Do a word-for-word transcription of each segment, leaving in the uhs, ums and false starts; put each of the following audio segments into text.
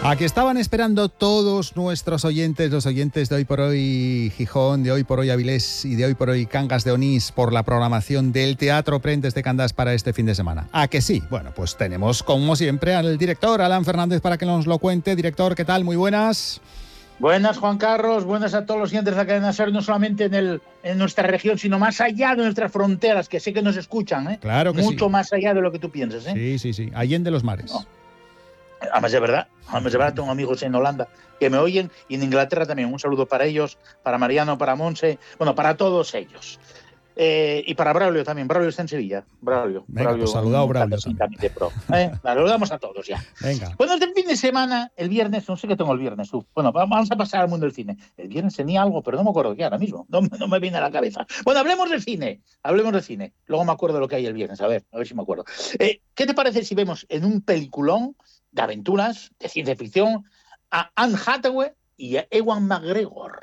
A que estaban esperando todos nuestros oyentes, los oyentes de Hoy por Hoy Gijón, de Hoy por Hoy Avilés y de Hoy por Hoy Cangas de Onís por la programación del Teatro Prentes de Candás para este fin de semana. ¿A que sí? Bueno, pues tenemos como siempre al director Alan Fernández para que nos lo cuente. Director, ¿qué tal? Muy buenas. Buenas, Juan Carlos, buenas a todos los oyentes de la cadena SER, no solamente en, el, en nuestra región, sino más allá de nuestras fronteras, que sé que nos escuchan, ¿eh? Claro que Mucho sí. más allá de lo que tú piensas, ¿eh? Sí, sí, sí, allende los mares. No. Además de verdad, además de verdad, tengo amigos en Holanda que me oyen y en Inglaterra también. Un saludo para ellos, para Mariano, para Monse, bueno, para todos ellos. Eh, y para Braulio también. Braulio está en Sevilla. Braulio. Venga, Braulio, pues saludado Braulio también. también. De pro. ¿Eh? Saludamos a todos ya. Venga. Bueno, este fin de semana, el viernes, no sé qué tengo el viernes, tú. Bueno, vamos a pasar al mundo del cine. El viernes tenía algo, pero no me acuerdo qué ahora mismo. No, no me viene a la cabeza. Bueno, hablemos de cine. Hablemos de cine. Luego me acuerdo de lo que hay el viernes. A ver, a ver si me acuerdo. Eh, ¿Qué te parece si vemos en un peliculón de aventuras, de ciencia ficción, a Anne Hathaway y a Ewan McGregor?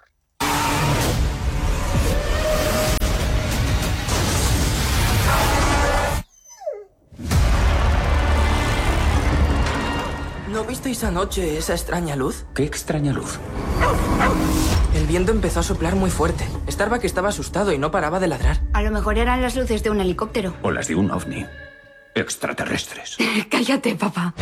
¿No visteis anoche esa extraña luz? ¿Qué extraña luz? El viento empezó a soplar muy fuerte. Starbuck estaba asustado y no paraba de ladrar. A lo mejor eran las luces de un helicóptero. O las de un ovni. Extraterrestres. Cállate, papá.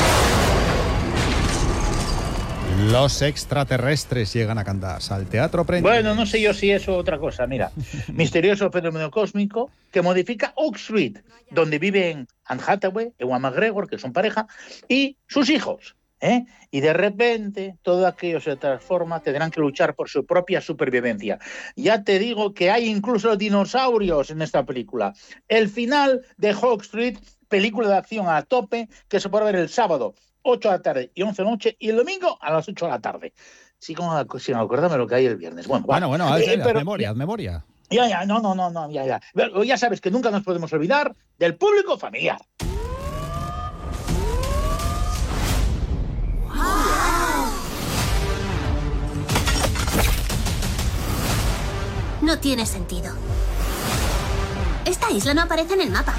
Los extraterrestres llegan a Candás, al Teatro Prentes. Bueno, no sé yo si eso o otra cosa. Mira, misterioso fenómeno cósmico que modifica Oak Street, donde viven Anne Hathaway, Ewan McGregor, que son pareja, y sus hijos. ¿Eh? Y de repente todo aquello se transforma, tendrán que luchar por su propia supervivencia. Ya te digo que hay incluso dinosaurios en esta película. El final de Oak Street, película de acción a tope, que se puede ver el sábado ocho de la tarde y once de la noche, y el domingo a las ocho de la tarde. Sí, como, sin acordarme lo que hay el viernes. Bueno, bueno, bueno, haz, eh, haz pero, memoria, haz memoria. Ya, ya, no, no, no, no, ya, ya. Pero ya sabes que nunca nos podemos olvidar del público familiar. No tiene sentido. Esta isla no aparece en el mapa.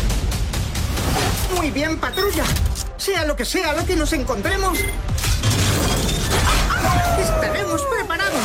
Muy bien, patrulla. Sea lo que sea lo que nos encontremos, estaremos preparados.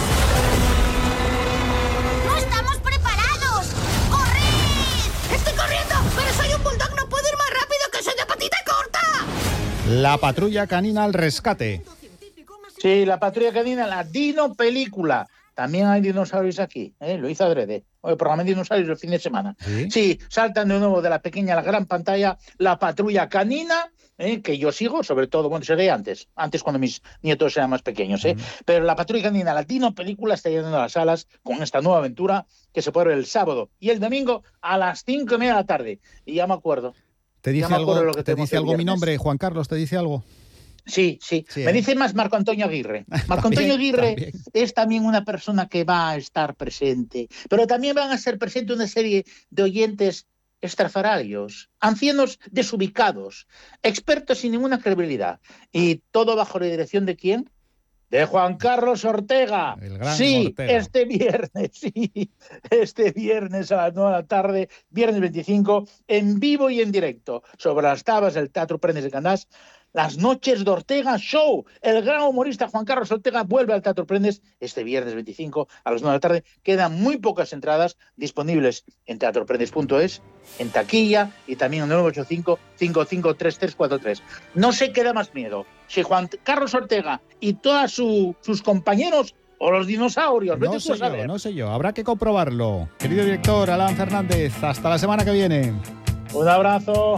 ¡No estamos preparados! ¡Corred! ¡Estoy corriendo! ¡Pero soy un bulldog! ¡No puedo ir más rápido que soy de patita corta! La patrulla canina al rescate. Sí, la patrulla canina, la Dino película. También hay dinosaurios aquí, ¿eh? Lo hizo adrede. Hoy programé dinosaurios el fin de semana. ¿Sí? Sí, saltan de nuevo de la pequeña a la gran pantalla la patrulla canina, ¿eh? Que yo sigo, sobre todo, bueno, se ve antes, antes cuando mis nietos eran más pequeños, ¿eh? Mm. Pero la patrulla canina, la Dino película, está llenando las salas con esta nueva aventura que se puede ver el sábado y el domingo a las cinco y media de la tarde. Y ya me acuerdo. ¿Te dice algo, lo que te dice algo mi nombre, Juan Carlos? ¿Te dice algo? Sí, sí, sí. Me ¿eh? dice más Marco Antonio Aguirre. Marco ¿También? Antonio Aguirre ¿También? Es también una persona que va a estar presente, pero también van a ser presentes una serie de oyentes estrafalarios, ancianos desubicados, expertos sin ninguna credibilidad, y todo bajo la dirección de ¿quién? De Juan Carlos Ortega. El gran sí, Ortega. este viernes, sí, este viernes a las nueve de la tarde, viernes veinticinco, en vivo y en directo, sobre las tablas del Teatro Prentes de Candás, Las Noches de Ortega Show. El gran humorista Juan Carlos Ortega vuelve al Teatro Prendes este viernes veinticinco a las nueve de la tarde. Quedan muy pocas entradas disponibles en teatro prendes punto es, en taquilla y también en nueve ocho cinco, cinco cinco tres tres cuatro tres. No sé qué da más miedo, si Juan Carlos Ortega y todos su, sus compañeros o los dinosaurios. No sé yo, no sé yo. Habrá que comprobarlo. Querido director Alan Fernández, hasta la semana que viene. Un abrazo.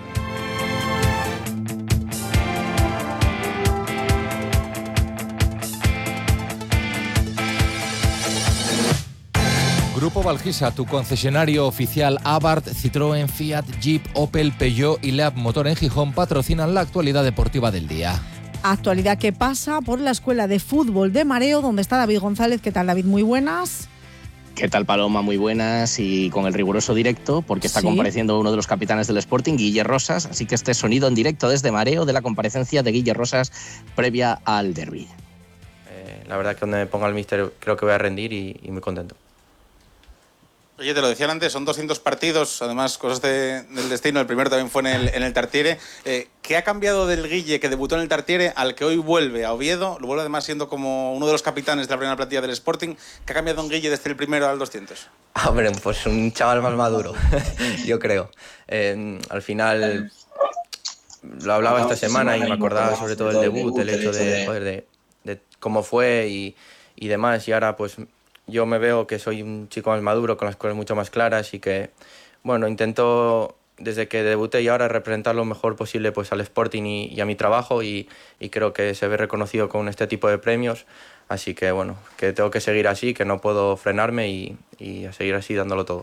Grupo Valgisa, tu concesionario oficial Abarth, Citroën, Fiat, Jeep, Opel, Peugeot y Leab Motor en Gijón patrocinan la actualidad deportiva del día. Actualidad que pasa por la Escuela de Fútbol de Mareo, donde está David González. ¿Qué tal, David? Muy buenas. ¿Qué tal, Paloma? Muy buenas, y con el riguroso directo, porque está ¿Sí? compareciendo uno de los capitanes del Sporting, Guille Rosas, así que este sonido en directo desde Mareo de la comparecencia de Guille Rosas previa al derbi. Eh, la verdad que donde me ponga el míster creo que voy a rendir y, y muy contento. Oye, te lo decían antes, son doscientos partidos, además cosas de, del destino, el primero también fue en el, en el Tartiere. Eh, ¿Qué ha cambiado del Guille que debutó en el Tartiere al que hoy vuelve a Oviedo? Lo vuelve además siendo como uno de los capitanes de la primera plantilla del Sporting. ¿Qué ha cambiado en Guille desde el primero al doscientos? Hombre, pues un chaval más maduro, yo creo. Eh, al final, lo hablaba esta semana y me acordaba sobre todo el debut, el hecho de, joder, de, de cómo fue y, y demás, y ahora pues... Yo me veo que soy un chico más maduro, con las cosas mucho más claras y que, bueno, intento desde que debuté y ahora representar lo mejor posible pues, al Sporting y, y a mi trabajo y, y creo que se ve reconocido con este tipo de premios. Así que, bueno, que tengo que seguir así, que no puedo frenarme y, y a seguir así dándolo todo.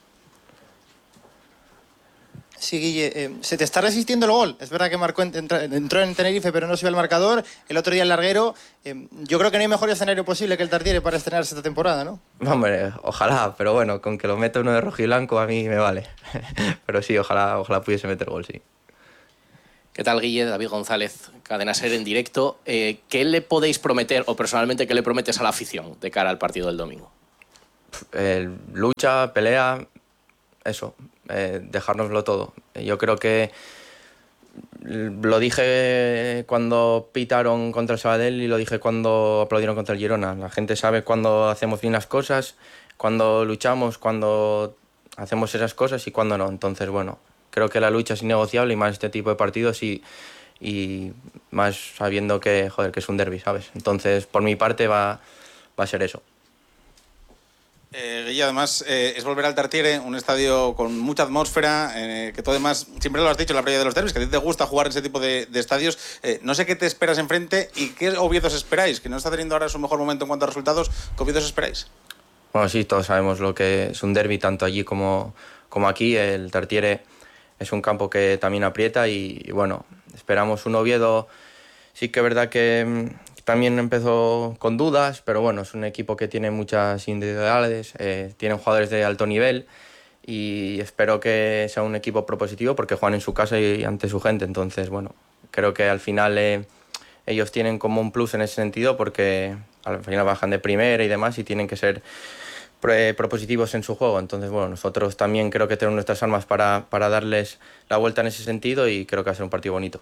Sí, Guille, eh, se te está resistiendo el gol. Es verdad que marcó en, entró, entró en Tenerife, pero no subió al marcador. El otro día el larguero. Eh, yo creo que no hay mejor escenario posible que el Tartiere para estrenarse esta temporada, ¿no? Hombre, ojalá, pero bueno, con que lo meta uno de rojo y blanco a mí me vale. Pero sí, ojalá, ojalá pudiese meter gol, sí. ¿Qué tal, Guille? David González, Cadena SER en directo. Eh, ¿Qué le podéis prometer, o personalmente, qué le prometes a la afición de cara al partido del domingo? Eh, lucha, pelea, eso. Eh, dejárnoslo todo. Yo creo que lo dije cuando pitaron contra el Sabadell y lo dije cuando aplaudieron contra el Girona. La gente sabe cuando hacemos bien las cosas, cuando luchamos, cuando hacemos esas cosas y cuando no. Entonces, bueno, creo que la lucha es innegociable y más este tipo de partidos y, y más sabiendo que, joder, que es un derbi, ¿sabes? Entonces, por mi parte va, va a ser eso. Eh, y además eh, es volver al Tartiere, un estadio con mucha atmósfera, eh, que tú además, siempre lo has dicho en la previa de los derbis, que a ti te gusta jugar en ese tipo de, de estadios. Eh, no sé qué te esperas enfrente y qué Oviedos esperáis, que no está teniendo ahora su mejor momento en cuanto a resultados. ¿Qué Oviedos esperáis? Bueno, sí, todos sabemos lo que es un derbi, tanto allí como, como aquí. El Tartiere es un campo que también aprieta y, y bueno, esperamos un Oviedo. Sí que es verdad que también empezó con dudas, pero bueno, es un equipo que tiene muchas individualidades, eh, tienen jugadores de alto nivel y espero que sea un equipo propositivo porque juegan en su casa y ante su gente. Entonces, bueno, creo que al final eh, ellos tienen como un plus en ese sentido porque al final bajan de primera y demás y tienen que ser eh, propositivos en su juego. Entonces, bueno, nosotros también creo que tenemos nuestras armas para, para darles la vuelta en ese sentido y creo que va a ser un partido bonito.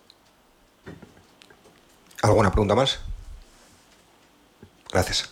¿Alguna pregunta más? Gracias.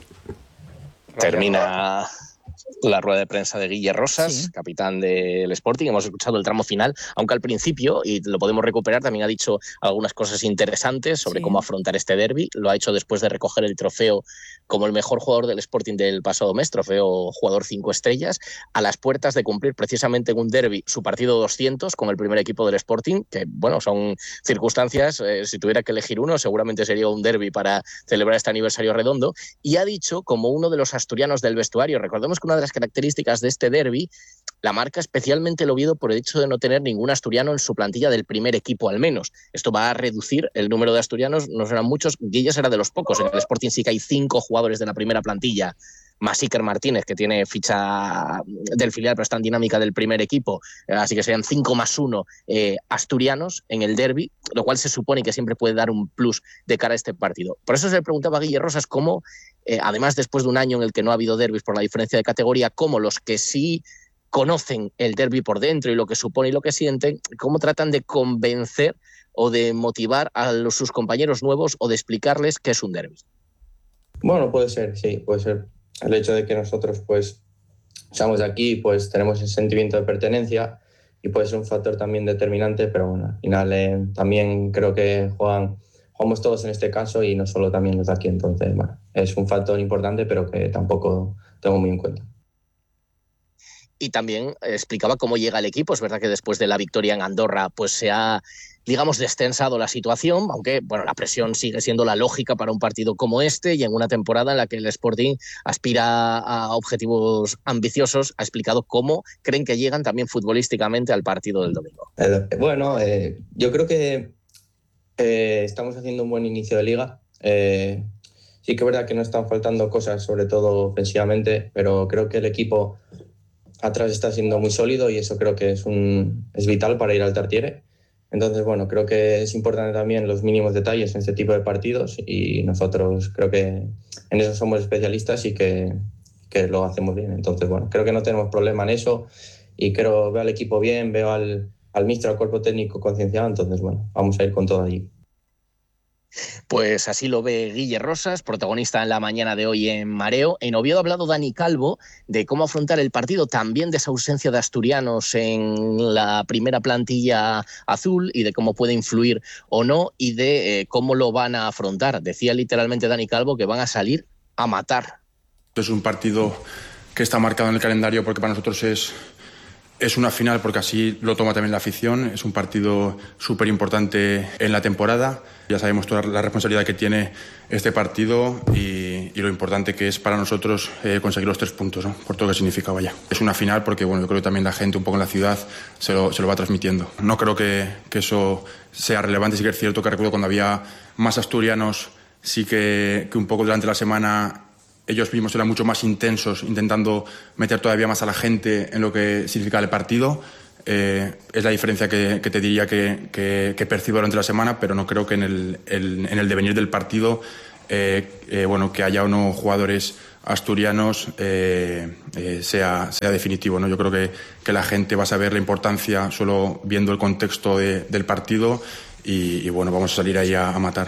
Termina la rueda de prensa de Guille Rosas, sí, capitán del Sporting. Hemos escuchado el tramo final, aunque al principio, y lo podemos recuperar, también ha dicho algunas cosas interesantes sobre sí. cómo afrontar este derbi. Lo ha hecho después de recoger el trofeo como el mejor jugador del Sporting del pasado mes, trofeo jugador cinco estrellas, a las puertas de cumplir precisamente en un derbi su partido doscientos con el primer equipo del Sporting, que bueno, son circunstancias, eh, si tuviera que elegir uno, seguramente sería un derbi para celebrar este aniversario redondo, y ha dicho como uno de los asturianos del vestuario. Recordemos que una de las características de este derbi la marca especialmente el Oviedo por el hecho de no tener ningún asturiano en su plantilla del primer equipo al menos. Esto va a reducir el número de asturianos, no serán muchos, Guille será de los pocos. En el Sporting sí que hay cinco jugadores de la primera plantilla, más Iker Martínez, que tiene ficha del filial pero está en dinámica del primer equipo, así que serían cinco más uno eh, asturianos en el derbi, lo cual se supone que siempre puede dar un plus de cara a este partido. Por eso se le preguntaba a Guille Rosas cómo, eh, además después de un año en el que no ha habido derbis por la diferencia de categoría, cómo los que sí conocen el derbi por dentro y lo que supone y lo que sienten, cómo tratan de convencer o de motivar a los, sus compañeros nuevos o de explicarles qué es un derbi. Bueno, puede ser, sí, puede ser. El hecho de que nosotros pues seamos de aquí, pues tenemos ese sentimiento de pertenencia y puede ser un factor también determinante, pero bueno, al final eh, también creo que juegan, jugamos todos en este caso y no solo también los de aquí. Entonces, bueno, es un factor importante, pero que tampoco tengo muy en cuenta. Y también explicaba cómo llega el equipo. Es verdad que después de la victoria en Andorra pues se ha, digamos, descensado la situación, aunque bueno, la presión sigue siendo la lógica para un partido como este y en una temporada en la que el Sporting aspira a objetivos ambiciosos. Ha explicado cómo creen que llegan también futbolísticamente al partido del domingo. Eh, bueno, eh, yo creo que eh, estamos haciendo un buen inicio de liga. Eh, sí que es verdad que no están faltando cosas, sobre todo ofensivamente, pero creo que el equipo atrás está siendo muy sólido y eso creo que es, un, es vital para ir al Tartiere. Entonces, bueno, creo que es importante también los mínimos detalles en este tipo de partidos y nosotros creo que en eso somos especialistas y que, que lo hacemos bien. Entonces, bueno, creo que no tenemos problema en eso y creo veo al equipo bien, veo al, al míster, al cuerpo técnico concienciado, entonces, bueno, vamos a ir con todo allí. Pues así lo ve Guille Rosas, protagonista en la mañana de hoy en Mareo. En Oviedo ha hablado Dani Calvo de cómo afrontar el partido, también de esa ausencia de asturianos en la primera plantilla azul y de cómo puede influir o no y de eh, cómo lo van a afrontar. Decía literalmente Dani Calvo que van a salir a matar. Es un partido que está marcado en el calendario porque para nosotros es... Es una final porque así lo toma también la afición, es un partido súper importante en la temporada. Ya sabemos toda la responsabilidad que tiene este partido y, y lo importante que es para nosotros eh, conseguir los tres puntos, ¿no? Por todo lo que significa, vaya. Es una final porque bueno, yo creo que también la gente un poco en la ciudad se lo, se lo va transmitiendo. No creo que, que eso sea relevante, sí que es cierto que recuerdo cuando había más asturianos, sí que, que un poco durante la semana... Ellos mismos eran mucho más intensos, intentando meter todavía más a la gente en lo que significa el partido. Eh, es la diferencia que, que te diría que, que, que percibo durante la semana, pero no creo que en el, el, en el devenir del partido eh, eh, bueno, que haya o no jugadores asturianos eh, eh, sea, sea definitivo, ¿no? Yo creo que, que la gente va a saber la importancia solo viendo el contexto de, del partido y, y bueno, vamos a salir ahí a, a matar.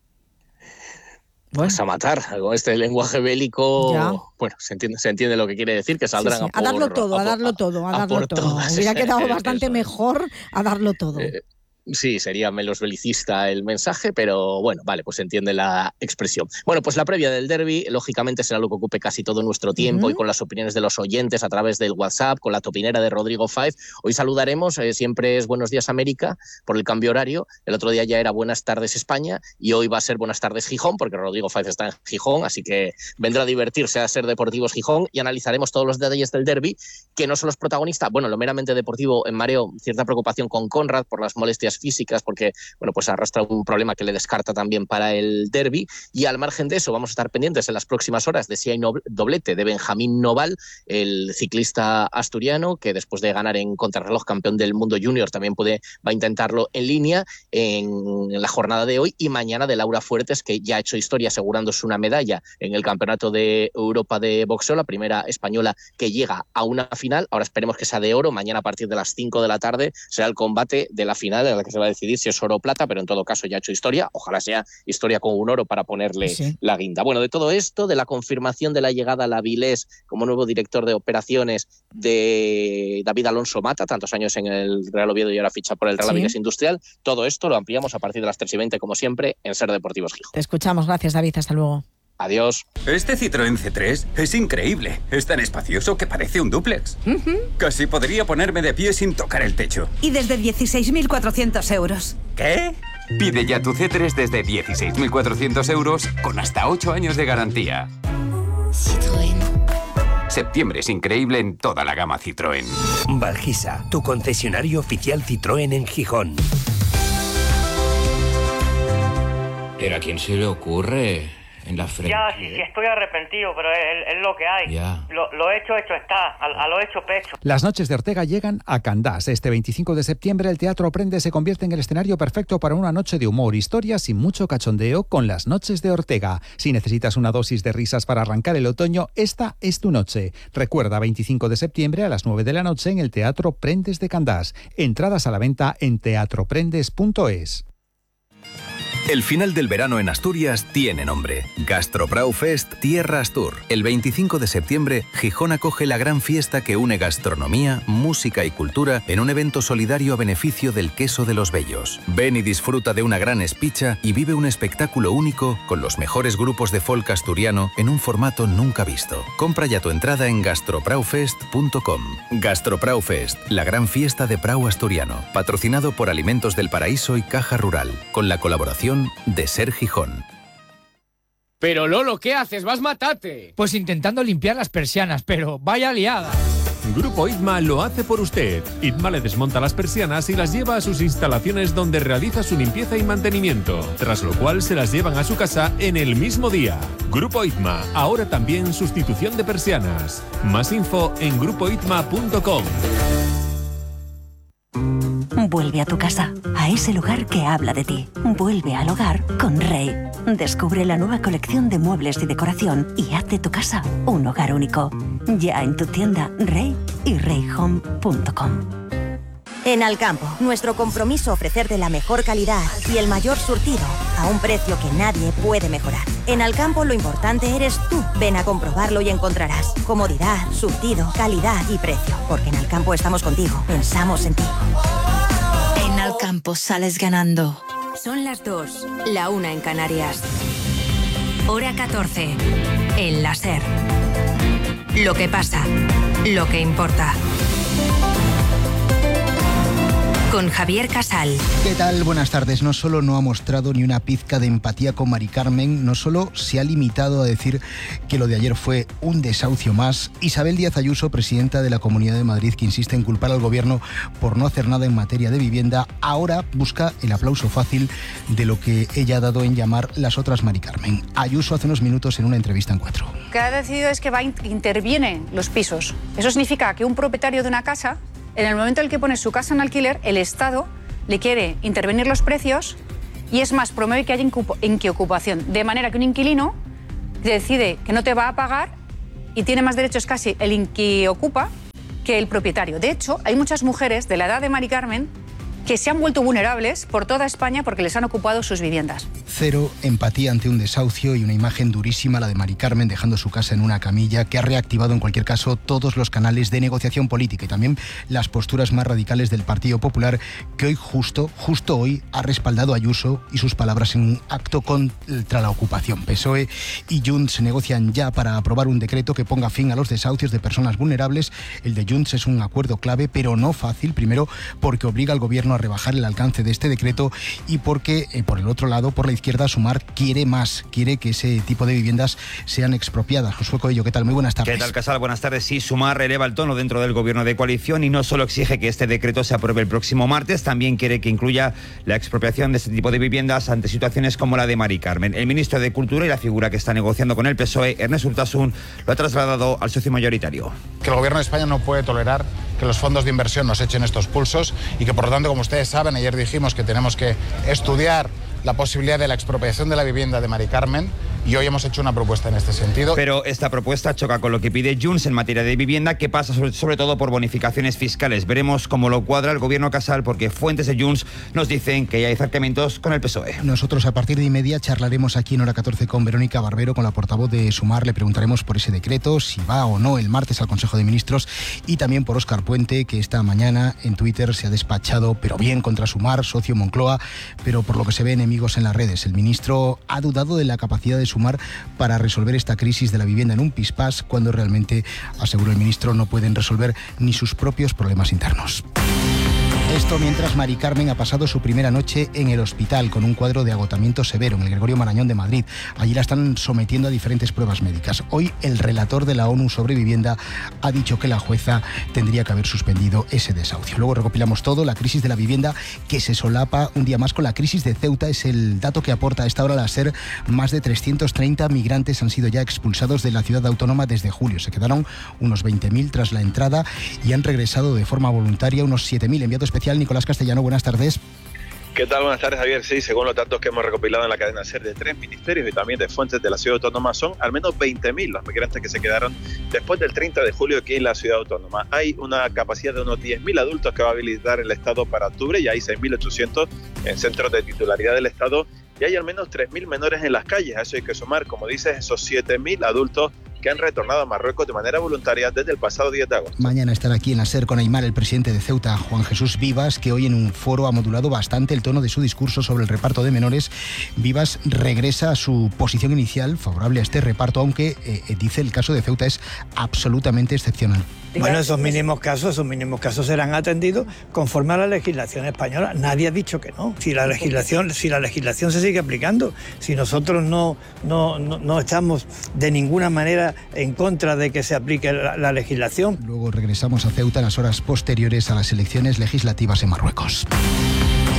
Pues a matar, con este lenguaje bélico, ya. Bueno, se entiende, se entiende lo que quiere decir, que saldrán sí, sí. a, por, a darlo todo, a, a darlo todo, a, a darlo todo. Todas. Hubiera quedado bastante mejor a darlo todo. Eh, Sí, sería menos belicista el mensaje, pero bueno, vale, pues se entiende la expresión. Bueno, pues la previa del derbi, lógicamente, será lo que ocupe casi todo nuestro tiempo uh-huh. y con las opiniones de los oyentes a través del WhatsApp, con la topinera de Rodrigo Fáez. Hoy saludaremos, eh, siempre es Buenos Días América, por el cambio horario. El otro día ya era Buenas tardes España y hoy va a ser Buenas tardes Gijón, porque Rodrigo Fáez está en Gijón, así que vendrá a divertirse a ser Deportivos Gijón y analizaremos todos los detalles del derbi, que no son los protagonistas. Bueno, lo meramente deportivo en Mareo, cierta preocupación con Conrad por las molestias físicas, porque bueno, pues arrastra un problema que le descarta también para el derbi. Y al margen de eso, vamos a estar pendientes en las próximas horas de si hay doblete de Benjamín Noval, el ciclista asturiano, que después de ganar en contrarreloj campeón del mundo junior, también puede, va a intentarlo en línea en la jornada de hoy, y mañana de Laura Fuertes, que ya ha hecho historia asegurándose una medalla en el Campeonato de Europa de boxeo, la primera española que llega a una final. Ahora esperemos que sea de oro. Mañana a partir de las cinco de la tarde será el combate de la final en la que se va a decidir si es oro o plata, pero en todo caso ya ha hecho historia. Ojalá sea historia con un oro para ponerle sí. la guinda. Bueno, de todo esto, de la confirmación de la llegada a la Avilés como nuevo director de operaciones de David Alonso Mata, tantos años en el Real Oviedo y ahora ficha por el Real sí. Avilés Industrial, todo esto lo ampliamos a partir de las tres y veinte, como siempre, en Ser Deportivos Gijón. Te escuchamos. Gracias, David. Hasta luego. Adiós. Este Citroën C tres es increíble. Es tan espacioso que parece un dúplex. Uh-huh. Casi podría ponerme de pie sin tocar el techo. Y desde dieciséis mil cuatrocientos euros. ¿Qué? Pide ya tu C tres desde dieciséis mil cuatrocientos euros con hasta ocho años de garantía. Citroën. Septiembre es increíble en toda la gama Citroën. Valgisa, tu concesionario oficial Citroën en Gijón. ¿Pero a quién se le ocurre? En la frente. Ya, sí, sí, estoy arrepentido, pero es, es lo que hay. Ya. Lo, lo hecho, hecho está. A, a lo hecho, pecho. Las noches de Ortega llegan a Candás. Este veinticinco de septiembre el Teatro Prende se convierte en el escenario perfecto para una noche de humor, historias y mucho cachondeo con las noches de Ortega. Si necesitas una dosis de risas para arrancar el otoño, esta es tu noche. Recuerda, veinticinco de septiembre a las nueve de la noche en el Teatro Prendes de Candás. Entradas a la venta en teatro prendes punto es. El final del verano en Asturias tiene nombre. Gastrobrau Fest Tierra Astur. El veinticinco de septiembre, Gijón acoge la gran fiesta que une gastronomía, música y cultura en un evento solidario a beneficio del queso de los Bellos. Ven y disfruta de una gran espicha y vive un espectáculo único con los mejores grupos de folk asturiano en un formato nunca visto. Compra ya tu entrada en gastrobraufest punto com. Gastrobrau Fest, la gran fiesta de Prau asturiano. Patrocinado por Alimentos del Paraíso y Caja Rural, con la colaboración de Ser Gijón. Pero Lolo, ¿qué haces? ¡Vas matate! Pues intentando limpiar las persianas, pero vaya liada. Grupo Itma lo hace por usted. Itma le desmonta las persianas y las lleva a sus instalaciones donde realiza su limpieza y mantenimiento, tras lo cual se las llevan a su casa en el mismo día. Grupo Itma, ahora también sustitución de persianas. Más info en grupo itma punto com. Vuelve Vuelve a tu casa, a ese lugar que habla de ti. Vuelve al hogar con Rey. Descubre la nueva colección de muebles y decoración y haz de tu casa un hogar único. Ya en tu tienda Rey y rey home punto com. En Alcampo, nuestro compromiso ofrecerte la mejor calidad y el mayor surtido a un precio que nadie puede mejorar. En Alcampo lo importante eres tú. Ven a comprobarlo y encontrarás comodidad, surtido, calidad y precio. Porque en Alcampo estamos contigo, pensamos en ti. En Alcampo sales ganando. Son las dos, la una en Canarias. Hora catorce, en la SER. Lo que pasa, lo que importa. Con Javier Casal. ¿Qué tal? Buenas tardes. No solo no ha mostrado ni una pizca de empatía con Mari Carmen, no solo se ha limitado a decir que lo de ayer fue un desahucio más. Isabel Díaz Ayuso, presidenta de la Comunidad de Madrid, que insiste en culpar al gobierno por no hacer nada en materia de vivienda, ahora busca el aplauso fácil de lo que ella ha dado en llamar las otras Mari Carmen. Ayuso hace unos minutos en una entrevista en Cuatro. Lo que ha decidido es que va interviene los pisos. Eso significa que un propietario de una casa, en el momento en el que pone su casa en alquiler, el Estado le quiere intervenir los precios y es más, promueve que haya inquiocupación. De manera que un inquilino decide que no te va a pagar y tiene más derechos casi el inquiocupa que el propietario. De hecho, hay muchas mujeres de la edad de Mari Carmen que se han vuelto vulnerables por toda España porque les han ocupado sus viviendas. Cero empatía ante un desahucio y una imagen durísima, la de Mari Carmen dejando su casa en una camilla, que ha reactivado en cualquier caso todos los canales de negociación política y también las posturas más radicales del Partido Popular, que hoy justo, justo hoy ha respaldado a Ayuso y sus palabras en un acto contra la ocupación. P S O E y Junts se negocian ya para aprobar un decreto que ponga fin a los desahucios de personas vulnerables. El de Junts es un acuerdo clave, pero no fácil, primero porque obliga al gobierno a rebajar el alcance de este decreto y porque, eh, por el otro lado, por la izquierda, Sumar quiere más, quiere que ese tipo de viviendas sean expropiadas. Josué Coello, ¿qué tal? Muy buenas tardes. ¿Qué tal, Casal? Buenas tardes. Sí, Sumar eleva el tono dentro del gobierno de coalición y no solo exige que este decreto se apruebe el próximo martes, también quiere que incluya la expropiación de este tipo de viviendas ante situaciones como la de Mari Carmen. El ministro de Cultura y la figura que está negociando con el P S O E, Ernest Urtasun, lo ha trasladado al socio mayoritario. Que el gobierno de España no puede tolerar que los fondos de inversión nos echen estos pulsos y que, por lo tanto, como ustedes saben, ayer dijimos que tenemos que estudiar la posibilidad de la expropiación de la vivienda de Mari Carmen y hoy hemos hecho una propuesta en este sentido. Pero esta propuesta choca con lo que pide Junts en materia de vivienda, que pasa sobre, sobre todo por bonificaciones fiscales. Veremos cómo lo cuadra el gobierno Casal, porque fuentes de Junts nos dicen que ya hay acercamientos con el P S O E. Nosotros a partir de y media charlaremos aquí en Hora catorce con Verónica Barbero, con la portavoz de Sumar. Le preguntaremos por ese decreto, si va o no el martes al Consejo de Ministros, y también por Óscar Puente, que esta mañana en Twitter se ha despachado, pero bien, contra Sumar, socio Moncloa, pero por lo que se ve enemigos en las redes. El ministro ha dudado de la capacidad de Sumar para resolver esta crisis de la vivienda en un pispás, cuando realmente, aseguró el ministro, no pueden resolver ni sus propios problemas internos. Esto mientras Mari Carmen ha pasado su primera noche en el hospital con un cuadro de agotamiento severo en el Gregorio Marañón de Madrid. Allí la están sometiendo a diferentes pruebas médicas. Hoy el relator de la ONU sobre vivienda ha dicho que la jueza tendría que haber suspendido ese desahucio. Luego recopilamos todo, la crisis de la vivienda que se solapa un día más con la crisis de Ceuta. Es el dato que aporta a esta hora la SER. Más de trescientos treinta migrantes han sido ya expulsados de la ciudad autónoma desde julio. Se quedaron unos veinte mil tras la entrada y han regresado de forma voluntaria unos siete mil. Enviado especial Nicolás Castellano, buenas tardes. ¿Qué tal? Buenas tardes, Javier. Sí, según los datos que hemos recopilado en la cadena SER de tres ministerios y también de fuentes de la ciudad autónoma, son al menos veinte mil los migrantes que se quedaron después del treinta de julio aquí en la ciudad autónoma. Hay una capacidad de unos diez mil adultos que va a habilitar el Estado para octubre y hay seis mil ochocientos en centros de titularidad del Estado y hay al menos tres mil menores en las calles. A eso hay que sumar, como dices, esos siete mil adultos que han retornado a Marruecos de manera voluntaria desde el pasado diez de agosto. Mañana estará aquí en la SER con Aymar el presidente de Ceuta, Juan Jesús Vivas, que hoy en un foro ha modulado bastante el tono de su discurso sobre el reparto de menores. Vivas regresa a su posición inicial favorable a este reparto, aunque eh, dice el caso de Ceuta es absolutamente excepcional. Bueno, esos mínimos casos, esos mínimos casos serán atendidos conforme a la legislación española. Nadie ha dicho que no. Si la legislación, si la legislación se sigue aplicando, si nosotros no, no, no, no estamos de ninguna manera en contra de que se aplique la, la legislación. Luego regresamos a Ceuta en las horas posteriores a las elecciones legislativas en Marruecos.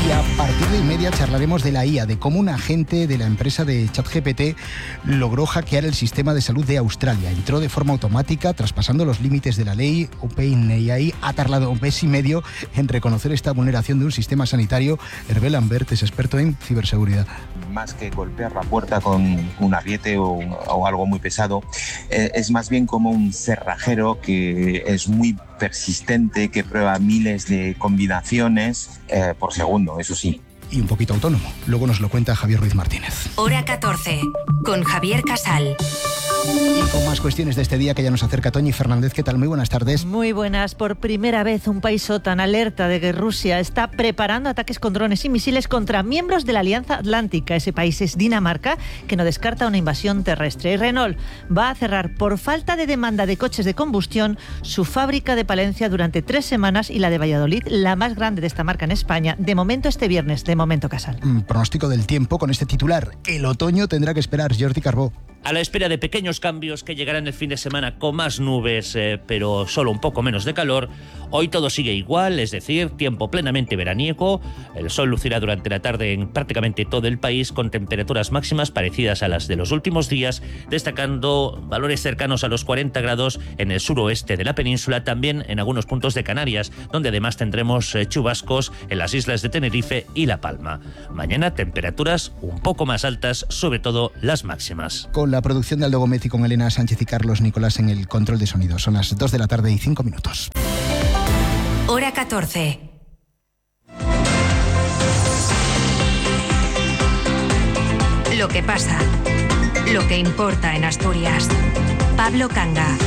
Y a partir de y media charlaremos de la I A, de cómo un agente de la empresa de ChatGPT logró hackear el sistema de salud de Australia. Entró de forma automática, traspasando los límites de la ley. OpenAI ha tardado un mes y medio en reconocer esta vulneración de un sistema sanitario. Hervé Lambert es experto en ciberseguridad. Más que golpear la puerta con un ariete o, o algo muy pesado, eh, es más bien como un cerrajero que es muy persistente, que prueba miles de combinaciones eh, por segundo, eso sí. Y un poquito autónomo. Luego nos lo cuenta Javier Ruiz Martínez. Hora catorce, con Javier Casal. Y con más cuestiones de este día que ya nos acerca Toñi Fernández. ¿Qué tal? Muy buenas tardes. Muy buenas. Por primera vez un país OTAN alerta de que Rusia está preparando ataques con drones y misiles contra miembros de la Alianza Atlántica. Ese país es Dinamarca, que no descarta una invasión terrestre. Y Renault va a cerrar por falta de demanda de coches de combustión su fábrica de Palencia durante tres semanas y la de Valladolid, la más grande de esta marca en España. De momento este viernes, de momento Casal. Mm, pronóstico del tiempo con este titular. El otoño tendrá que esperar. Jordi Carbó. A la espera de pequeños cambios que llegarán el fin de semana con más nubes, eh, pero solo un poco menos de calor, hoy todo sigue igual, es decir, tiempo plenamente veraniego. El sol lucirá durante la tarde en prácticamente todo el país con temperaturas máximas parecidas a las de los últimos días, destacando valores cercanos a los cuarenta grados en el suroeste de la península, también en algunos puntos de Canarias, donde además tendremos eh, chubascos en las islas de Tenerife y La Palma. Mañana temperaturas un poco más altas, sobre todo las máximas. Con la producción de Aldo Gometti, con Elena Sánchez y Carlos Nicolás en el control de sonido. Son las dos de la tarde y cinco minutos. Hora catorce. Lo que pasa, lo que importa en Asturias. Pablo Canga.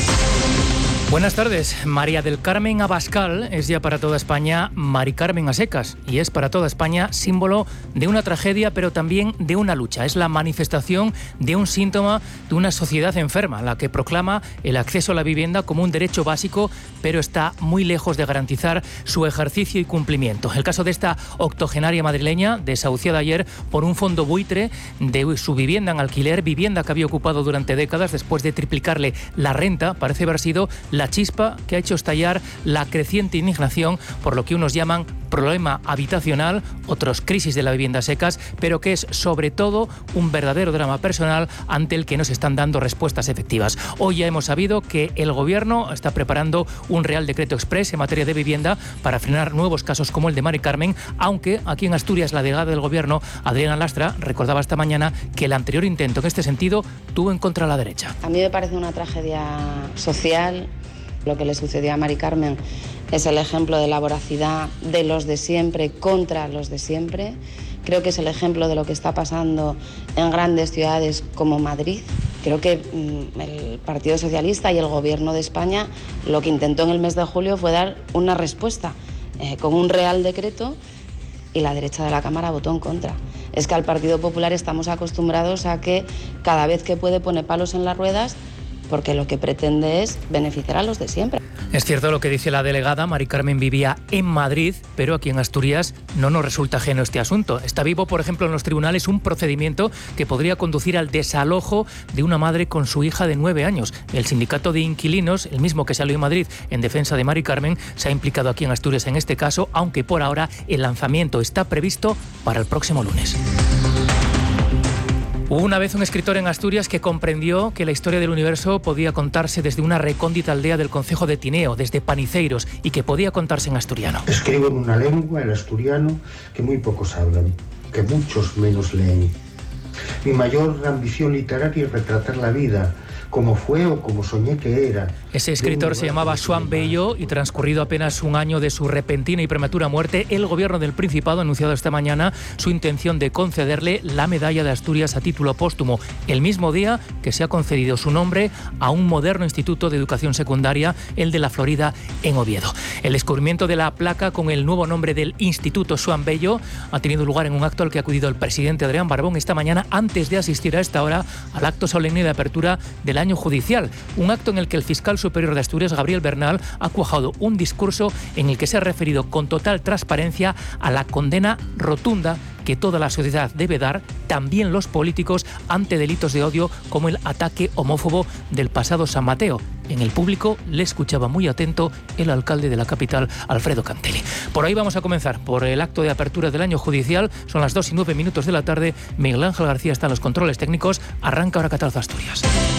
Buenas tardes. María del Carmen Abascal es ya para toda España Mari Carmen a secas y es para toda España símbolo de una tragedia, pero también de una lucha. Es la manifestación de un síntoma de una sociedad enferma, la que proclama el acceso a la vivienda como un derecho básico, pero está muy lejos de garantizar su ejercicio y cumplimiento. El caso de esta octogenaria madrileña, desahuciada ayer por un fondo buitre de su vivienda en alquiler, vivienda que había ocupado durante décadas después de triplicarle la renta, parece haber sido la chispa que ha hecho estallar la creciente indignación por lo que unos llaman problema habitacional, otros crisis de la vivienda secas, pero que es sobre todo un verdadero drama personal ante el que no se están dando respuestas efectivas. Hoy ya hemos sabido que el Gobierno está preparando un Real Decreto Express en materia de vivienda para frenar nuevos casos como el de Mari Carmen, aunque aquí en Asturias la delegada del Gobierno, Adriana Lastra, recordaba esta mañana que el anterior intento en este sentido tuvo en contra la derecha. A mí me parece una tragedia social. Lo que le sucedió a Mari Carmen es el ejemplo de la voracidad de los de siempre contra los de siempre. Creo que es el ejemplo de lo que está pasando en grandes ciudades como Madrid. Creo que mmm, el Partido Socialista y el Gobierno de España lo que intentó en el mes de julio fue dar una respuesta eh, con un Real Decreto y la derecha de la Cámara votó en contra. Es que al Partido Popular estamos acostumbrados a que cada vez que puede pone palos en las ruedas porque lo que pretende es beneficiar a los de siempre. Es cierto lo que dice la delegada. Mari Carmen vivía en Madrid, pero aquí en Asturias no nos resulta ajeno este asunto. Está vivo, por ejemplo, en los tribunales un procedimiento que podría conducir al desalojo de una madre con su hija de nueve años. El sindicato de inquilinos, el mismo que salió en Madrid en defensa de Mari Carmen, se ha implicado aquí en Asturias en este caso, aunque por ahora el lanzamiento está previsto para el próximo lunes. Hubo una vez un escritor en Asturias que comprendió que la historia del universo podía contarse desde una recóndita aldea del concejo de Tineo, desde Paniceiros, y que podía contarse en asturiano. Escribo en una lengua, el asturiano, que muy pocos hablan, que muchos menos leen. Mi mayor ambición literaria es retratar la vida, como fue o como soñé que era. Ese escritor se llamaba Joan Bello y transcurrido apenas un año de su repentina y prematura muerte, el Gobierno del Principado ha anunciado esta mañana su intención de concederle la Medalla de Asturias a título póstumo, el mismo día que se ha concedido su nombre a un moderno instituto de educación secundaria, el de la Florida, en Oviedo. El descubrimiento de la placa con el nuevo nombre del Instituto Joan Bello ha tenido lugar en un acto al que ha acudido el presidente Adrián Barbón esta mañana antes de asistir a esta hora al acto solemne de apertura del año judicial, un acto en el que el fiscal superior de Asturias, Gabriel Bernal, ha cuajado un discurso en el que se ha referido con total transparencia a la condena rotunda que toda la sociedad debe dar, también los políticos, ante delitos de odio como el ataque homófobo del pasado San Mateo. En el público le escuchaba muy atento el alcalde de la capital, Alfredo Cantelli. Por ahí vamos a comenzar, por el acto de apertura del año judicial. Son las dos y nueve minutos de la tarde. Miguel Ángel García está en los controles técnicos. Arranca Hora catorce Asturias.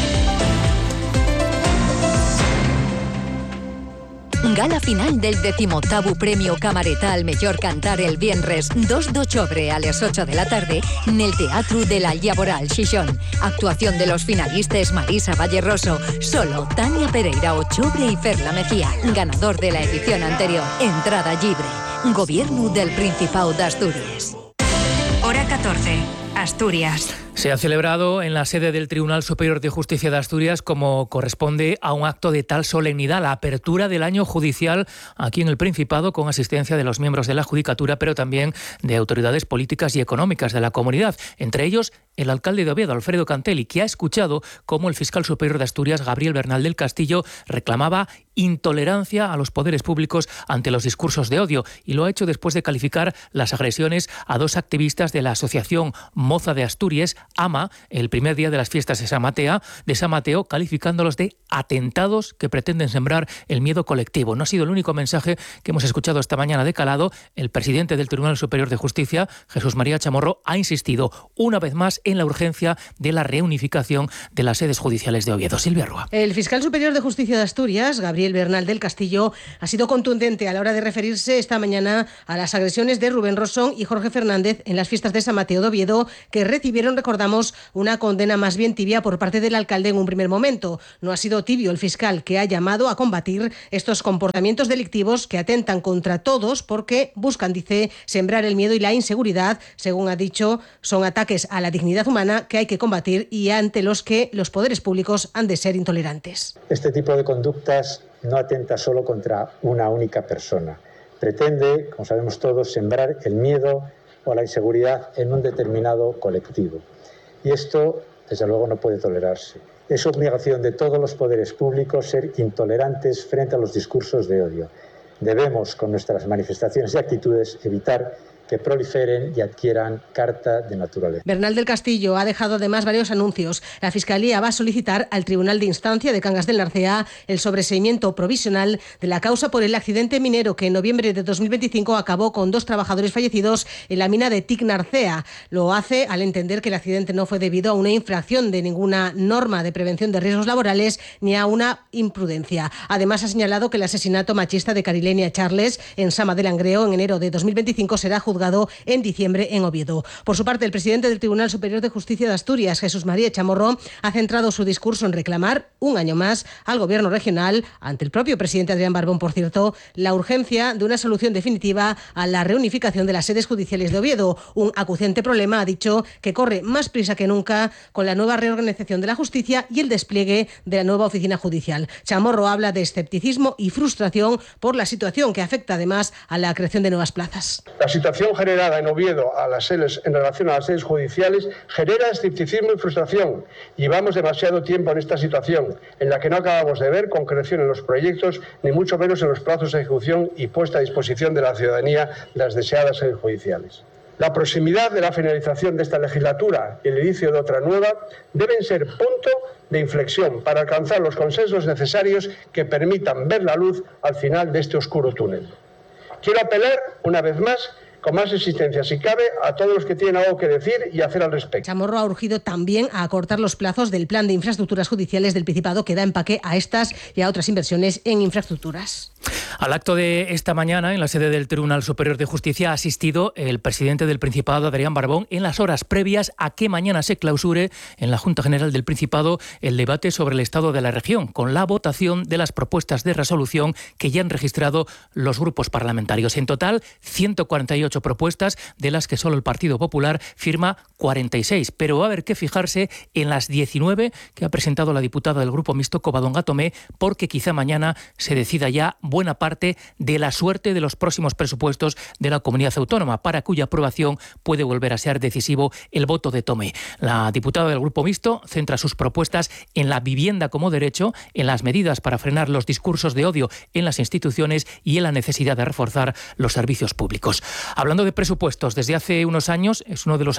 Gala final del decimoctavo Premio Camareta al Mellor Cantar el viernes dos de octubre a las ocho de la tarde en el Teatro de la Llaboral, Xixón. Actuación de los finalistas Marisa Valleroso, Solo, Tania Pereira Ochobre y Ferla Mejía, ganador de la edición anterior. Entrada libre. Gobierno del Principado de Asturias. Hora catorce, Asturias. Se ha celebrado en la sede del Tribunal Superior de Justicia de Asturias, como corresponde a un acto de tal solemnidad, la apertura del año judicial aquí en el Principado, con asistencia de los miembros de la Judicatura, pero también de autoridades políticas y económicas de la comunidad, entre ellos el alcalde de Oviedo, Alfredo Cantelli, que ha escuchado cómo el fiscal superior de Asturias, Gabriel Bernal del Castillo, reclamaba intolerancia a los poderes públicos ante los discursos de odio, y lo ha hecho después de calificar las agresiones a dos activistas de la Asociación Moza de Asturias, A M A, el primer día de las fiestas de San Mateo, de San Mateo, calificándolos de atentados que pretenden sembrar el miedo colectivo. No ha sido el único mensaje que hemos escuchado esta mañana de calado. El presidente del Tribunal Superior de Justicia, Jesús María Chamorro, ha insistido una vez más en la urgencia de la reunificación de las sedes judiciales de Oviedo. Silvia Rúa. El fiscal superior de Justicia de Asturias, Gabriel Bernal del Castillo, ha sido contundente a la hora de referirse esta mañana a las agresiones de Rubén Rosón y Jorge Fernández en las fiestas de San Mateo de Oviedo, que recibieron, recordamos, una condena más bien tibia por parte del alcalde en un primer momento. No ha sido tibio el fiscal, que ha llamado a combatir estos comportamientos delictivos que atentan contra todos porque buscan, dice, sembrar el miedo y la inseguridad. Según ha dicho, son ataques a la dignidad humana que hay que combatir y ante los que los poderes públicos han de ser intolerantes. Este tipo de conductas no atenta solo contra una única persona. Pretende, como sabemos todos, sembrar el miedo o la inseguridad en un determinado colectivo. Y esto, desde luego, no puede tolerarse. Es obligación de todos los poderes públicos ser intolerantes frente a los discursos de odio. Debemos, con nuestras manifestaciones y actitudes, evitar que proliferen y adquieran carta de naturaleza. Bernal del Castillo ha dejado además varios anuncios. La Fiscalía va a solicitar al Tribunal de Instancia de Cangas del Narcea el sobreseimiento provisional de la causa por el accidente minero que en noviembre de dos mil veinticinco acabó con dos trabajadores fallecidos en la mina de Tic Narcea. Lo hace al entender que el accidente no fue debido a una infracción de ninguna norma de prevención de riesgos laborales ni a una imprudencia. Además, ha señalado que el asesinato machista de Carilenia Charles en Sama de Langreo en enero de dos mil veinticinco será juzgado en diciembre en Oviedo. Por su parte, el presidente del Tribunal Superior de Justicia de Asturias, Jesús María Chamorro, ha centrado su discurso en reclamar un año más al Gobierno regional, ante el propio presidente Adrián Barbón, por cierto, la urgencia de una solución definitiva a la reunificación de las sedes judiciales de Oviedo. Un acuciante problema, ha dicho, que corre más prisa que nunca con la nueva reorganización de la justicia y el despliegue de la nueva oficina judicial. Chamorro habla de escepticismo y frustración por la situación que afecta además a la creación de nuevas plazas. La situación generada en Oviedo a las sedes, en relación a las sedes judiciales genera escepticismo y frustración. Llevamos demasiado tiempo en esta situación, en la que no acabamos de ver concreción en los proyectos, ni mucho menos en los plazos de ejecución y puesta a disposición de la ciudadanía las deseadas sedes judiciales. La proximidad de la finalización de esta legislatura y el inicio de otra nueva deben ser punto de inflexión para alcanzar los consensos necesarios que permitan ver la luz al final de este oscuro túnel. Quiero apelar, una vez más, con más insistencia, si cabe, a todos los que tienen algo que decir y hacer al respecto. Chamorro ha urgido también a acortar los plazos del plan de infraestructuras judiciales del Principado, que da empaque a estas y a otras inversiones en infraestructuras. Al acto de esta mañana, en la sede del Tribunal Superior de Justicia, ha asistido el presidente del Principado, Adrián Barbón, en las horas previas a que mañana se clausure en la Junta General del Principado el debate sobre el estado de la región, con la votación de las propuestas de resolución que ya han registrado los grupos parlamentarios. En total, ciento cuarenta y ocho propuestas, de las que solo el Partido Popular firma cuarenta y seis, pero va a haber que fijarse en las diecinueve que ha presentado la diputada del Grupo Mixto, Covadonga Tomé, porque quizá mañana se decida ya buena parte de la suerte de los próximos presupuestos de la comunidad autónoma, para cuya aprobación puede volver a ser decisivo el voto de Tomé. La diputada del Grupo Mixto centra sus propuestas en la vivienda como derecho, en las medidas para frenar los discursos de odio en las instituciones y en la necesidad de reforzar los servicios públicos. Hablando de presupuestos, desde hace unos años es uno de los ayuntamientos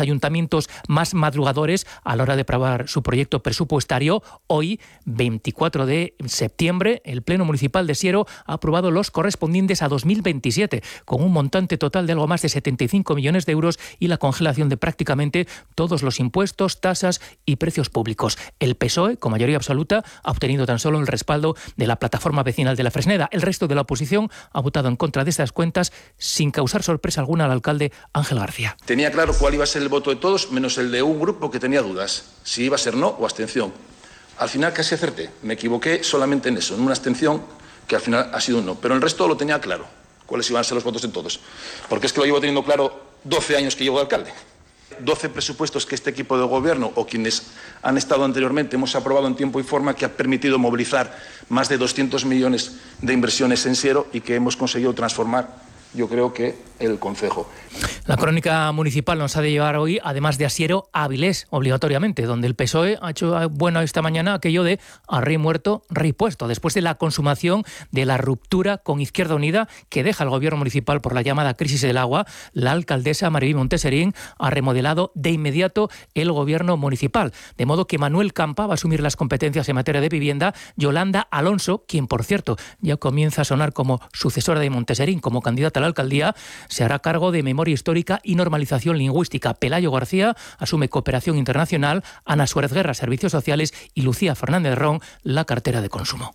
ayuntamientos más madrugadores a la hora de aprobar su proyecto presupuestario. Hoy, veinticuatro de septiembre, el Pleno Municipal de Siero ha aprobado los correspondientes a dos mil veintisiete, con un montante total de algo más de setenta y cinco millones de euros y la congelación de prácticamente todos los impuestos, tasas y precios públicos. El P S O E, con mayoría absoluta, ha obtenido tan solo el respaldo de la plataforma vecinal de la Fresneda. El resto de la oposición ha votado en contra de estas cuentas sin causar sorpresa alguna al alcalde Ángel García. Tenía claro cuál iba a ser el voto de todos, menos el de un grupo que tenía dudas, si iba a ser no o abstención. Al final casi acerté, me equivoqué solamente en eso, en una abstención que al final ha sido un no, pero el resto lo tenía claro, cuáles iban a ser los votos de todos, porque es que lo llevo teniendo claro doce años que llevo de alcalde. doce presupuestos que este equipo de gobierno o quienes han estado anteriormente hemos aprobado en tiempo y forma, que ha permitido movilizar más de doscientos millones de inversiones en Siero y que hemos conseguido transformar, yo creo que el concejo. La crónica municipal nos ha de llevar hoy, además de a Siero, a Avilés, obligatoriamente, donde el P S O E ha hecho bueno esta mañana aquello de a rey muerto, rey puesto, después de la consumación de la ruptura con Izquierda Unida que deja el gobierno municipal por la llamada crisis del agua. La alcaldesa Maribí Monteserín ha remodelado de inmediato el gobierno municipal, de modo que Manuel Campa va a asumir las competencias en materia de vivienda. Yolanda Alonso, quien por cierto ya comienza a sonar como sucesora de Monteserín como candidata a la alcaldía, se hará cargo de memoria histórica y normalización lingüística. Pelayo García asume cooperación internacional, Ana Suárez Guerra, servicios sociales, y Lucía Fernández Ron, la cartera de consumo.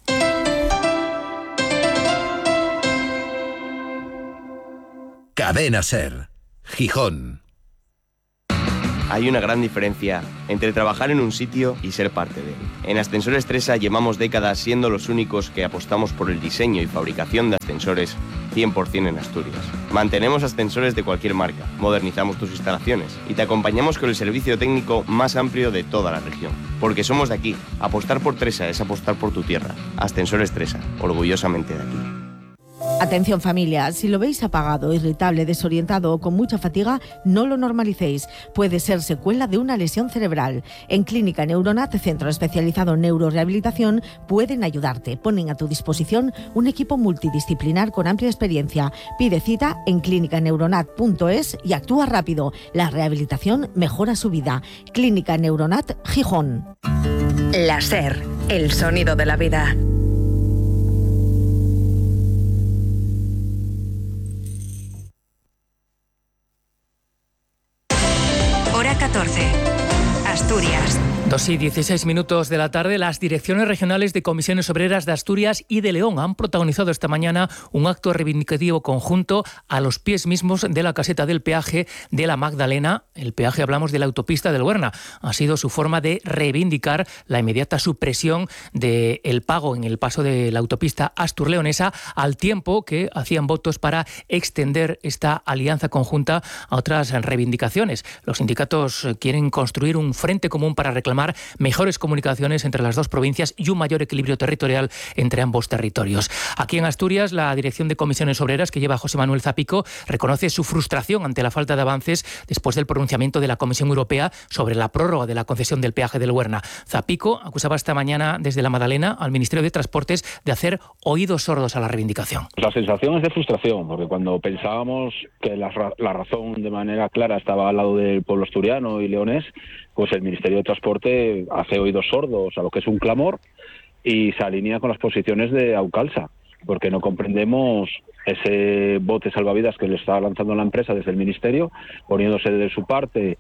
Cadena SER, Gijón. Hay una gran diferencia entre trabajar en un sitio y ser parte de él. En Ascensores Tresa llevamos décadas siendo los únicos que apostamos por el diseño y fabricación de ascensores cien por ciento en Asturias. Mantenemos ascensores de cualquier marca, modernizamos tus instalaciones y te acompañamos con el servicio técnico más amplio de toda la región. Porque somos de aquí. Apostar por Tresa es apostar por tu tierra. Ascensores Tresa, orgullosamente de aquí. Atención familia, si lo veis apagado, irritable, desorientado o con mucha fatiga, no lo normalicéis. Puede ser secuela de una lesión cerebral. En Clínica Neuronat, centro especializado en neurorehabilitación, pueden ayudarte. Ponen a tu disposición un equipo multidisciplinar con amplia experiencia. Pide cita en clínica neuronat punto es y actúa rápido. La rehabilitación mejora su vida. Clínica Neuronat, Gijón. La SER, el sonido de la vida. catorce. Asturias. Dos y dieciséis minutos de la tarde, las direcciones regionales de comisiones obreras de Asturias y de León han protagonizado esta mañana un acto reivindicativo conjunto a los pies mismos de la caseta del peaje de la Magdalena. El peaje, hablamos de la autopista del Huerna. Ha sido su forma de reivindicar la inmediata supresión del pago en el paso de la autopista astur-leonesa, al tiempo que hacían votos para extender esta alianza conjunta a otras reivindicaciones. Los sindicatos quieren construir un frente común para reclamar mejores comunicaciones entre las dos provincias y un mayor equilibrio territorial entre ambos territorios. Aquí en Asturias, la Dirección de Comisiones Obreras, que lleva José Manuel Zapico, reconoce su frustración ante la falta de avances después del pronunciamiento de la Comisión Europea sobre la prórroga de la concesión del peaje del Huerna. Zapico acusaba esta mañana desde la Magdalena al Ministerio de Transportes de hacer oídos sordos a la reivindicación. La sensación es de frustración, porque cuando pensábamos que la, la razón de manera clara estaba al lado del pueblo asturiano y leonés, pues el Ministerio de Transporte hace oídos sordos a lo que es un clamor y se alinea con las posiciones de Aucalsa, porque no comprendemos ese bote salvavidas que le está lanzando la empresa desde el Ministerio, poniéndose de su parte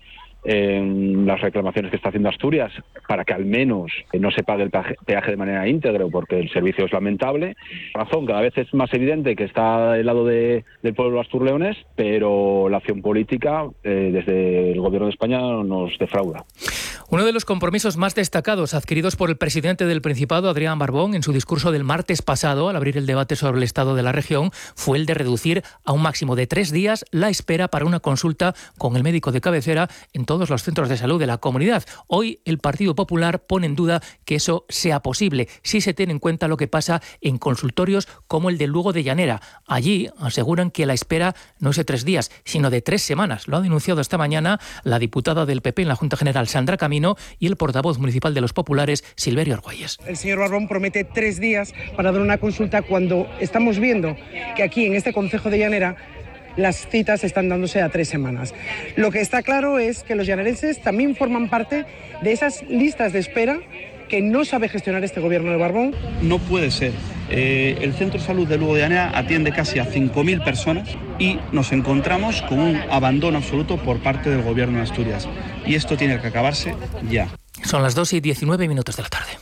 en las reclamaciones que está haciendo Asturias para que al menos no se pague el peaje de manera íntegra, porque el servicio es lamentable. La razón cada vez es más evidente que está del lado de, del pueblo astur-leonés, pero la acción política eh, desde el Gobierno de España nos defrauda. Uno de los compromisos más destacados adquiridos por el presidente del Principado, Adrián Barbón, en su discurso del martes pasado, al abrir el debate sobre el estado de la región, fue el de reducir a un máximo de tres días la espera para una consulta con el médico de cabecera en todos los centros de salud de la comunidad. Hoy el Partido Popular pone en duda que eso sea posible, si se tiene en cuenta lo que pasa en consultorios como el de Lugo de Llanera. Allí aseguran que la espera no es de tres días, sino de tres semanas. Lo ha denunciado esta mañana la diputada del P P en la Junta General, Sandra Camino, y el portavoz municipal de los populares, Silverio Argüelles. El señor Barbón promete tres días para dar una consulta cuando estamos viendo que aquí en este concejo de Llanera las citas están dándose a tres semanas. Lo que está claro es que los llanerenses también forman parte de esas listas de espera que no sabe gestionar este gobierno de Barbón. No puede ser. Eh, el Centro de Salud de Lugo de Llanera atiende casi a cinco mil personas y nos encontramos con un abandono absoluto por parte del gobierno de Asturias. Y esto tiene que acabarse ya. Son las dos y diecinueve minutos de la tarde.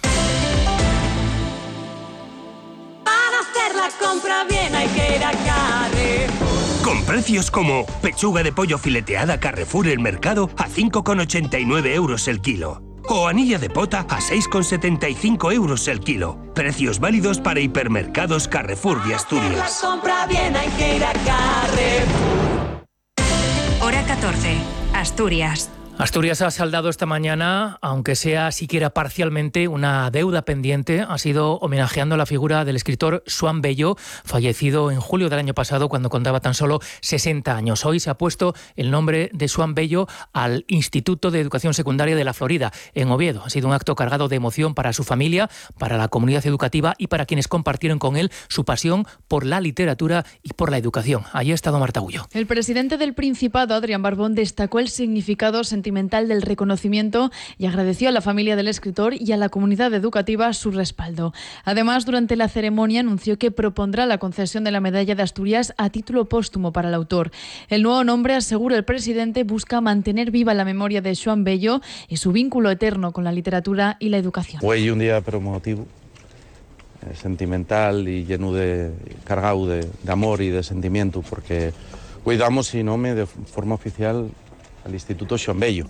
Para hacer la compra bien hay que ir a Carrefour. Con precios como pechuga de pollo fileteada Carrefour El Mercado a cinco con ochenta y nueve euros el kilo. O anilla de pota a seis con setenta y cinco euros el kilo. Precios válidos para hipermercados Carrefour de Asturias. Para hacer la compra bien hay que ir a Carrefour. Hora catorce. Asturias. Asturias ha saldado esta mañana, aunque sea siquiera parcialmente, una deuda pendiente. Ha sido homenajeando la figura del escritor Xoán Bello, fallecido en julio del año pasado cuando contaba tan solo sesenta años. Hoy se ha puesto el nombre de Xoán Bello al Instituto de Educación Secundaria de la Florida, en Oviedo. Ha sido un acto cargado de emoción para su familia, para la comunidad educativa y para quienes compartieron con él su pasión por la literatura y por la educación. Allí ha estado Marta Ullo. El presidente del Principado, Adrián Barbón, destacó el significado sentimental del reconocimiento y agradeció a la familia del escritor y a la comunidad educativa su respaldo. Además, durante la ceremonia anunció que propondrá la concesión de la Medalla de Asturias a título póstumo para el autor. El nuevo nombre, asegura el presidente, busca mantener viva la memoria de Xoán Bello y su vínculo eterno con la literatura y la educación. Hoy un día promotivo, eh, sentimental y lleno de, cargado de, de amor y de sentimiento, porque hoy damos sin nombre de forma oficial al Instituto Xoán Bello,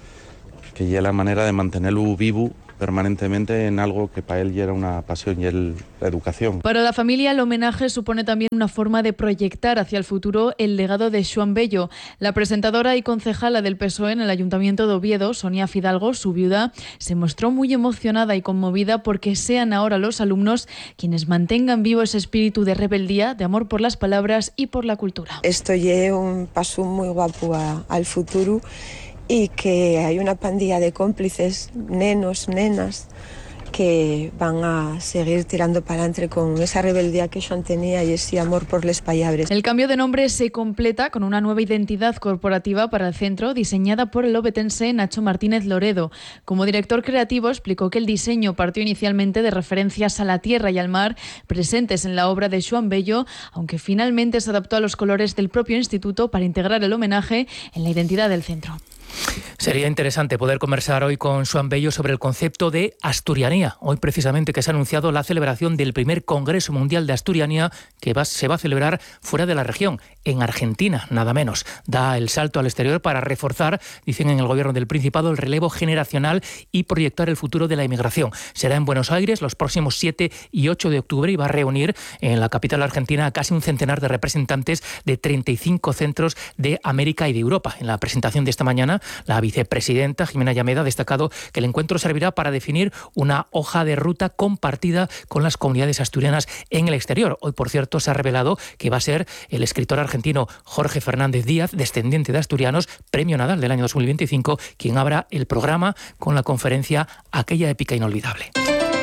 que ya la manera de mantenerlo vivo permanentemente en algo que para él ya era una pasión y el, la educación. Para la familia, el homenaje supone también una forma de proyectar hacia el futuro el legado de Xoán Bello. La presentadora y concejala del P S O E en el Ayuntamiento de Oviedo, Sonia Fidalgo, su viuda, se mostró muy emocionada y conmovida porque sean ahora los alumnos quienes mantengan vivo ese espíritu de rebeldía, de amor por las palabras y por la cultura. Esto lleva un paso muy guapo a, al futuro, y que hay una pandilla de cómplices, nenos, nenas, que van a seguir tirando para adelante con esa rebeldía que Xoán tenía y ese amor por les palabras. El cambio de nombre se completa con una nueva identidad corporativa para el centro, diseñada por el obetense Nacho Martínez Loredo. Como director creativo, explicó que el diseño partió inicialmente de referencias a la tierra y al mar presentes en la obra de Xoán Bello, aunque finalmente se adaptó a los colores del propio instituto para integrar el homenaje en la identidad del centro. Sería interesante poder conversar hoy con Xoán Bello sobre el concepto de asturianía. Hoy precisamente que se ha anunciado la celebración del primer Congreso Mundial de Asturianía que va, se va a celebrar fuera de la región, en Argentina, nada menos. Da el salto al exterior para reforzar, dicen en el gobierno del Principado, el relevo generacional y proyectar el futuro de la inmigración. Será en Buenos Aires los próximos siete y ocho de octubre y va a reunir en la capital argentina a casi un centenar de representantes de treinta y cinco centros de América y de Europa. En la presentación de esta mañana, la vicepresidenta Jimena Llameda ha destacado que el encuentro servirá para definir una hoja de ruta compartida con las comunidades asturianas en el exterior. Hoy, por cierto, se ha revelado que va a ser el escritor argentino Jorge Fernández Díaz, descendiente de asturianos, premio Nadal del año dos mil veinticinco, quien abra el programa con la conferencia Aquella épica inolvidable.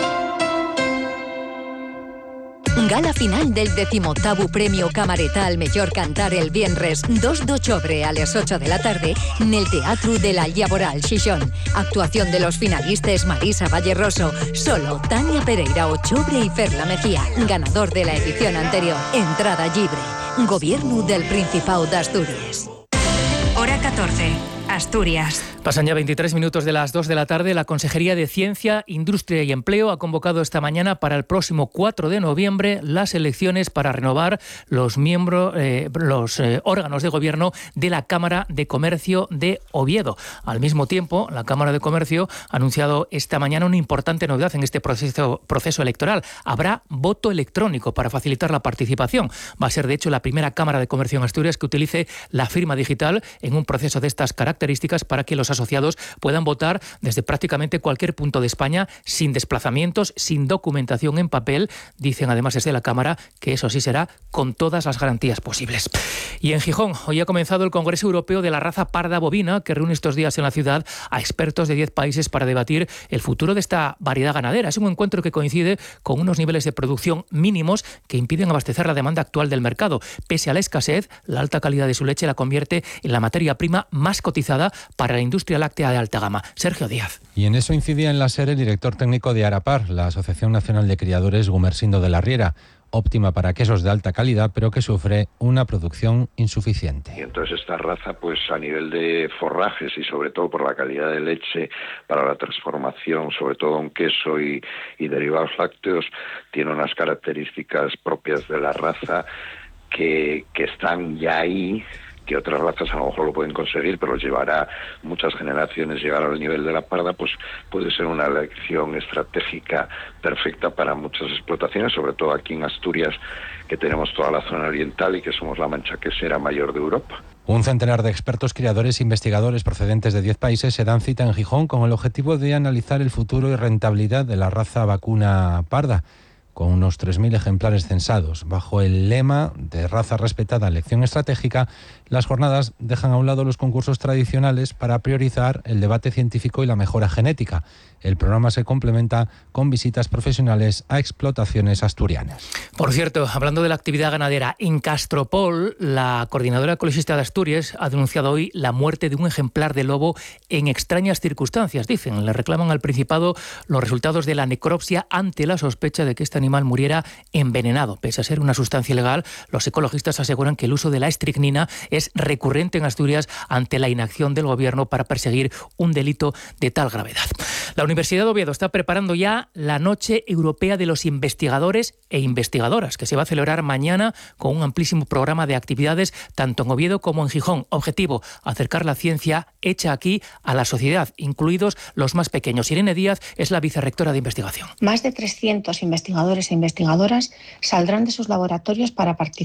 Gala final del decimoctavo Premio Camareta al Mellor Cantar el viernes dos de octubre a las ocho de la tarde en el Teatro de la Llaboral Xixón. Actuación de los finalistas Marisa Valleroso, Solo, Tania Pereira Ochobre y Ferla Mejía. Ganador de la edición anterior. Entrada libre. Gobierno del Principado de Asturias. Hora catorce. Asturias. Pasan ya veintitrés minutos de las dos de la tarde. La Consejería de Ciencia, Industria y Empleo ha convocado esta mañana para el próximo cuatro de noviembre las elecciones para renovar los miembros, eh, los eh, órganos de gobierno de la Cámara de Comercio de Oviedo. Al mismo tiempo, la Cámara de Comercio ha anunciado esta mañana una importante novedad en este proceso, proceso electoral. Habrá voto electrónico para facilitar la participación. Va a ser, de hecho, la primera Cámara de Comercio en Asturias que utilice la firma digital en un proceso de estas características, características para que los asociados puedan votar desde prácticamente cualquier punto de España, sin desplazamientos, sin documentación en papel. Dicen además desde la Cámara que eso sí será con todas las garantías posibles. Y en Gijón, hoy ha comenzado el Congreso Europeo de la raza parda bovina, que reúne estos días en la ciudad a expertos de diez países para debatir el futuro de esta variedad ganadera. Es un encuentro que coincide con unos niveles de producción mínimos que impiden abastecer la demanda actual del mercado. Pese a la escasez, la alta calidad de su leche la convierte en la materia prima más cotizada para la industria láctea de alta gama. Sergio Díaz. Y en eso incidía en la SER el director técnico de Arapar, la Asociación Nacional de Criadores Gumersindo de la Riera, óptima para quesos de alta calidad, pero que sufre una producción insuficiente. Y entonces esta raza, pues a nivel de forrajes y sobre todo por la calidad de leche para la transformación, sobre todo en queso y, y derivados lácteos, tiene unas características propias de la raza que, que están ya ahí, que otras razas a lo mejor lo pueden conseguir, pero llevará muchas generaciones llegar al nivel de la parda, pues puede ser una elección estratégica perfecta para muchas explotaciones, sobre todo aquí en Asturias, que tenemos toda la zona oriental y que somos la mancha quesera mayor de Europa. Un centenar de expertos criadores e investigadores procedentes de diez países se dan cita en Gijón con el objetivo de analizar el futuro y rentabilidad de la raza vacuna parda, con unos tres mil ejemplares censados. Bajo el lema de raza respetada, elección estratégica, las jornadas dejan a un lado los concursos tradicionales para priorizar el debate científico y la mejora genética. El programa se complementa con visitas profesionales a explotaciones asturianas. Por cierto, hablando de la actividad ganadera, en Castropol, la coordinadora ecologista de Asturias ha denunciado hoy la muerte de un ejemplar de lobo en extrañas circunstancias. Dicen, le reclaman al Principado los resultados de la necropsia ante la sospecha de que este animal muriera envenenado. Pese a ser una sustancia ilegal, los ecologistas aseguran que el uso de la estricnina es recurrente en Asturias ante la inacción del gobierno para perseguir un delito de tal gravedad. La Universidad de Oviedo está preparando ya la Noche Europea de los Investigadores e Investigadoras, que se va a celebrar mañana con un amplísimo programa de actividades tanto en Oviedo como en Gijón. Objetivo, acercar la ciencia hecha aquí a la sociedad, incluidos los más pequeños. Irene Díaz es la vicerrectora de investigación. Más de trescientos investigadores e investigadoras saldrán de sus laboratorios para participar